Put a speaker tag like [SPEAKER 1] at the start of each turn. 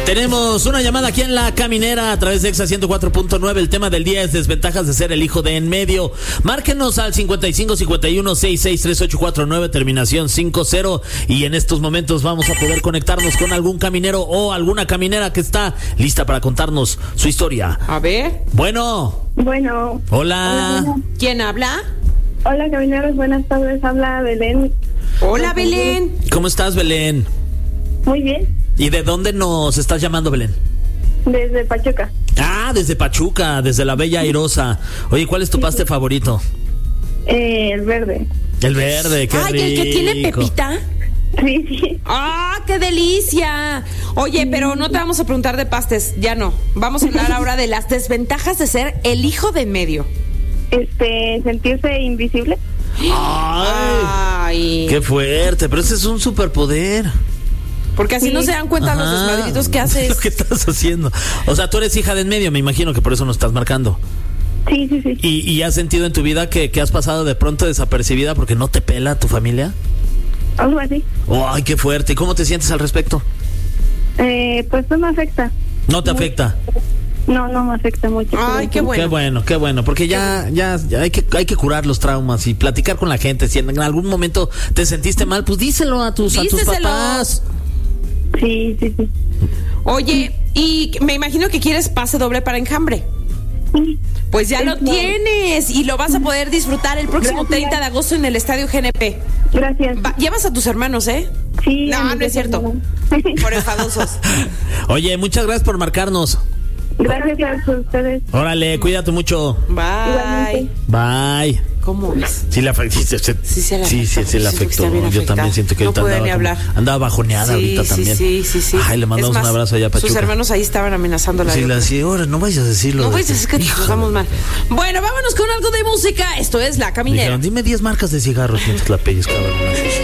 [SPEAKER 1] Tenemos una llamada aquí en La Caminera a través de Exa 104.9. El tema del día es desventajas de ser el hijo de en medio. Márquenos al 5551-663849, terminación 50. Y en estos momentos vamos a poder conectarnos con algún caminero o alguna caminera que está lista para contarnos su historia.
[SPEAKER 2] A ver.
[SPEAKER 1] Bueno. Hola.
[SPEAKER 2] ¿Quién habla?
[SPEAKER 3] Hola, camineros, buenas tardes, habla Belén.
[SPEAKER 2] Hola, Belén.
[SPEAKER 1] ¿Cómo estás, Belén?
[SPEAKER 3] Muy bien,
[SPEAKER 1] ¿Y de dónde nos estás llamando, Belén?
[SPEAKER 3] desde Pachuca.
[SPEAKER 1] Ah, desde Pachuca, desde la Bella Airosa. Oye, ¿cuál es tu paste favorito?
[SPEAKER 3] El verde.
[SPEAKER 1] El verde, qué rico.
[SPEAKER 2] ¿El que tiene pepita?
[SPEAKER 3] Sí.
[SPEAKER 2] ¡Ah, qué delicia! Oye, pero no te vamos a preguntar de pastes, ya no. Vamos a hablar ahora de las desventajas de ser el hijo de en medio.
[SPEAKER 3] Sentirse invisible.
[SPEAKER 2] Ay.
[SPEAKER 1] Qué fuerte, pero ese es un superpoder.
[SPEAKER 2] Porque así
[SPEAKER 3] Sí.
[SPEAKER 2] no se dan cuenta los desmadritos que haces.
[SPEAKER 1] Lo que estás haciendo. O sea, tú eres hija de en medio, me imagino que por eso nos estás marcando.
[SPEAKER 3] Sí.
[SPEAKER 1] ¿Y has sentido en tu vida que has pasado de pronto desapercibida porque no te pela tu familia?
[SPEAKER 3] Algo así.
[SPEAKER 1] ¡Ay, qué fuerte! ¿Y cómo te sientes al respecto?
[SPEAKER 3] Pues no me afecta.
[SPEAKER 1] ¿No te afecta?
[SPEAKER 3] No me afecta mucho.
[SPEAKER 2] Ay, qué bueno.
[SPEAKER 1] Qué bueno, porque ya hay que curar los traumas y platicar con la gente. Si en algún momento te sentiste mal, pues díselo a tus papás.
[SPEAKER 3] Sí.
[SPEAKER 2] Oye, y me imagino que quieres pase doble para Enjambre. Pues ya lo tienes y lo vas a poder disfrutar el próximo 30 de agosto en el Estadio GNP.
[SPEAKER 3] Gracias.
[SPEAKER 2] Llevas a tus hermanos, ¿eh?
[SPEAKER 3] Sí.
[SPEAKER 2] No es cierto. Por enfadosos.
[SPEAKER 1] Oye, muchas gracias por marcarnos.
[SPEAKER 3] Gracias a ustedes.
[SPEAKER 1] Órale, cuídate mucho.
[SPEAKER 2] Bye.
[SPEAKER 1] Bye.
[SPEAKER 2] ¿Cómo ves?
[SPEAKER 1] Sí, le afectó. Sí, le afectó. Yo también siento que
[SPEAKER 2] no
[SPEAKER 1] ahorita
[SPEAKER 2] puede ni hablar.
[SPEAKER 1] andaba bajoneada ahorita también.
[SPEAKER 2] Sí.
[SPEAKER 1] Ay, le mandamos un abrazo allá a Pachuca.
[SPEAKER 2] Sus hermanos ahí estaban amenazándola.
[SPEAKER 1] Sí, ahora no vayas a decirlo.
[SPEAKER 2] No vayas a decir que nos vamos mal. Bueno, vámonos con algo de música. Esto es La Caminera.
[SPEAKER 1] Dijeron, dime 10 marcas de cigarros mientras la pellizcaban.